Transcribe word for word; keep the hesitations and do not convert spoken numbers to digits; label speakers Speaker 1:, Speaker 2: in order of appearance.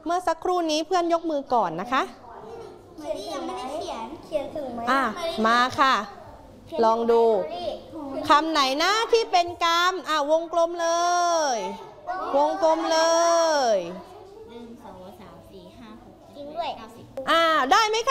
Speaker 1: เมื่อสักครู่นี้เพื่อนยกมือก่อนนะคะ
Speaker 2: เมลี่ยังไม่ได้เขียนเขียนถึงไหม
Speaker 1: อ่ะมาค่ะลองดูคำไหนนะที่เป็นกรรมอ่ะวงกลมเลยวงกลมเลย
Speaker 2: หนึ่งสองสามสี่ห้าหกจริงด้วย
Speaker 1: อ่าได้ไหมคะ